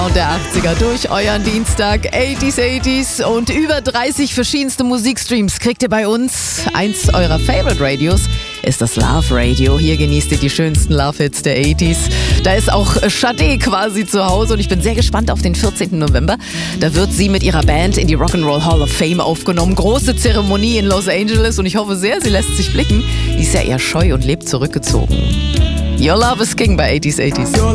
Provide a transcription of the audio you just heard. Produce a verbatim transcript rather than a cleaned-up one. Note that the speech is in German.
Und der achtziger durch euren Dienstag achtziger achtziger und über dreißig verschiedenste Musikstreams kriegt ihr bei uns. Eins eurer Favorite Radios ist das Love Radio. Hier genießt ihr die schönsten Love-Hits der achtziger. Da ist auch Sade quasi zu Hause und ich bin sehr gespannt auf den vierzehnten November. Da wird sie mit ihrer Band in die Rock'n'Roll Hall of Fame aufgenommen. Große Zeremonie in Los Angeles und ich hoffe sehr, sie lässt sich blicken. Die ist ja eher scheu und lebt zurückgezogen. Your Love is King bei achtziger achtziger.